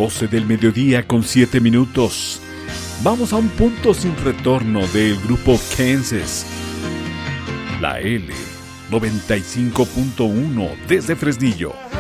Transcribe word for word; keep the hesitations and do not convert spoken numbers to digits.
doce del mediodía con siete minutos. Vamos a un punto sin retorno del grupo Kansas. La L noventa y cinco punto uno desde Fresnillo.